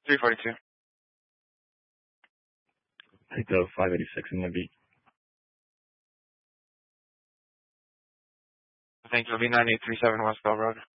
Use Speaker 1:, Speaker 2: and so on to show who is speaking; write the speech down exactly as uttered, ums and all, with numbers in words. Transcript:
Speaker 1: three forty-two.
Speaker 2: Take the five eighty-six in the beat.
Speaker 1: Thank you. It'll be nine eight three seven West Bell Road.